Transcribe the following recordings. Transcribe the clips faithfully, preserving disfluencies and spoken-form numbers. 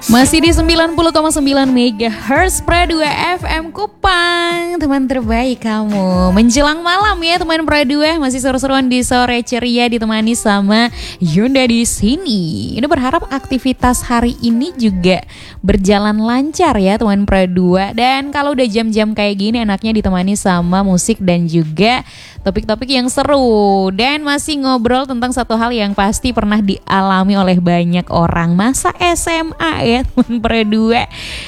Masih di sembilan puluh koma sembilan megahertz Pra dua F M Kupang. Teman terbaik kamu menjelang malam ya teman Pra dua. Masih seru-seruan di sore ceria ditemani sama Yunda di sini. Yunda berharap aktivitas hari ini juga berjalan lancar ya teman Pra dua. Dan kalau udah jam-jam kayak gini enaknya ditemani sama musik dan juga topik-topik yang seru. Dan masih ngobrol tentang satu hal yang pasti pernah dialami oleh banyak orang, masa S M A ya teman Pra dua.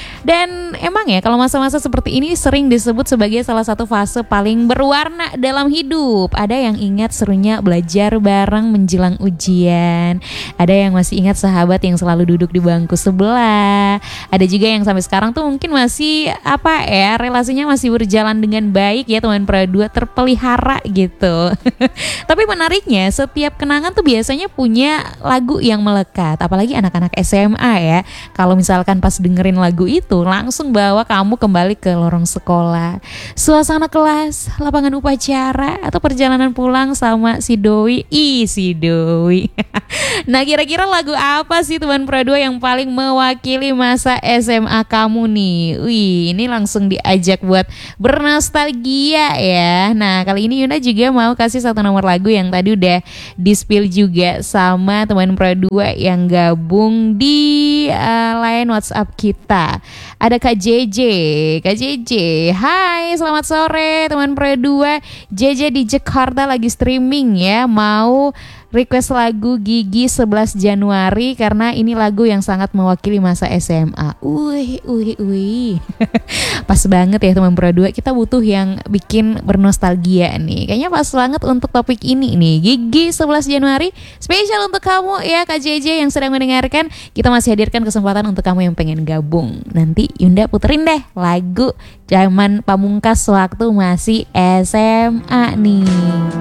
Dan emang ya kalau masa-masa seperti ini sering disebut sebagai salah satu fase paling berwarna dalam hidup. Ada yang ingat serunya belajar bareng menjelang ujian. Ada yang masih ingat sahabat yang selalu duduk di bangku sebelah. Ada juga yang sampai sekarang tuh mungkin masih apa ya, relasinya masih berjalan dengan baik ya teman Pra dua, terpelihara gitu. Tapi menariknya setiap kenangan tuh biasanya punya lagu yang melekat. Apalagi anak-anak S M A ya. Kalau misalkan pas dengerin lagu itu langsung bawa kamu kembali ke lorong sekolah, suasana kelas, lapangan upacara, atau perjalanan pulang sama si Doi. Ih si Doi. Nah kira-kira lagu apa sih teman Pra dua yang paling mewakili masa S M A kamu nih? Wih ini langsung diajak buat bernostalgia ya. Nah kali ini Yunda juga mau kasih satu nomor lagu yang tadi udah di-spill juga sama teman Pra dua yang gabung di uh, line WhatsApp kita. Ada Kak J J, Kak J J, hai selamat sore teman Pra dua. J J di Jakarta lagi streaming ya, mau request lagu Gigi sebelas Januari karena ini lagu yang sangat mewakili masa S M A. Wih, wih, wih. Pas banget ya teman Pra dua, kita butuh yang bikin bernostalgia nih. Kayaknya pas banget untuk topik ini nih. Gigi sebelas Januari spesial untuk kamu ya Kak J J yang sedang mendengarkan. Kita masih hadirkan kesempatan untuk kamu yang pengen gabung. Nanti Yunda puterin deh lagu zaman pamungkas waktu masih S M A nih.